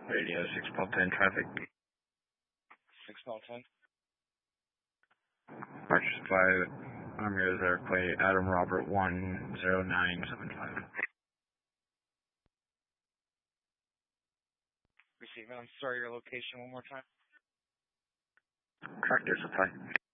Radio 6 Paul 10 traffic. 6 Paul 10. Archer Supply, Armio's airplane, Adam Robert 10975. Receive, I'm sorry, your location one more time. Tractor Supply.